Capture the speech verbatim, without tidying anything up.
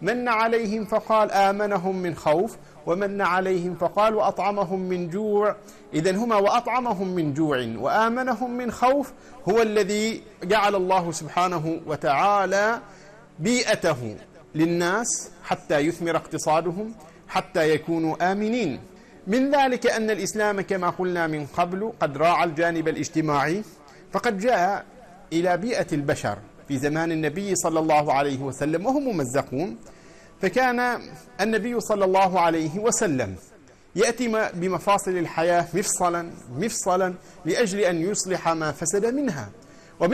من عليهم فقال آمنهم من خوف، ومن عليهم فقال وأطعمهم من جوع. إذن هما وأطعمهم من جوع وآمنهم من خوف هو الذي جعل الله سبحانه وتعالى بيئته للناس حتى يثمر اقتصادهم، حتى يكونوا آمنين. من ذلك أن الإسلام كما قلنا من قبل قد راعى الجانب الاجتماعي، فقد جاء إلى بيئة البشر في زمان النبي صلى الله عليه وسلم وهم ممزقون، فكان النبي صلى الله عليه وسلم يأتي بمفاصل الحياة مفصلا مفصلا لأجل أن يصلح ما فسد منها.